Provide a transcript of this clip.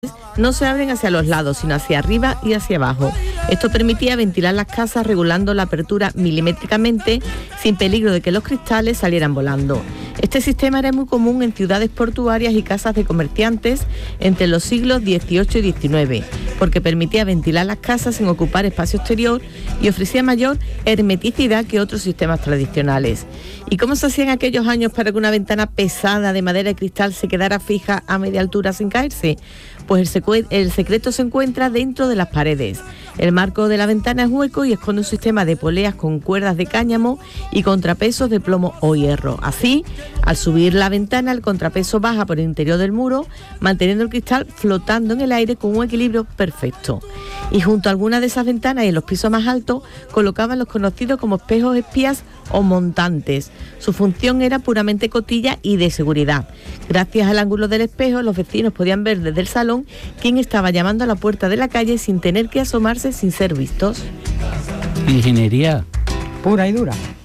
no se abren hacia los lados, sino hacia arriba y hacia abajo. Esto permitía ventilar las casas regulando la apertura milimétricamente sin peligro de que los cristales salieran volando. Este sistema era muy común en ciudades portuarias y casas de comerciantes entre los siglos XVIII y XIX, porque permitía ventilar las casas sin ocupar espacio exterior y ofrecía mayor hermeticidad que otros sistemas tradicionales. ¿Y cómo se hacía en aquellos años para que una ventana pesada de madera y cristal se quedara fija a media altura sin caerse? Pues el secreto se encuentra dentro de las paredes. El marco de la ventana es hueco y esconde un sistema de poleas con cuerdas de cáñamo y contrapesos de plomo o hierro. Así, al subir la ventana, el contrapeso baja por el interior del muro, manteniendo el cristal flotando en el aire con un equilibrio perfecto. Y junto a algunas de esas ventanas y en los pisos más altos, colocaban los conocidos como espejos espías o montantes. Su función era puramente cotilla y de seguridad. Gracias al ángulo del espejo, los vecinos podían ver desde el salón quién estaba llamando a la puerta de la calle sin tener que asomarse sin ser vistos. Ingeniería pura y dura.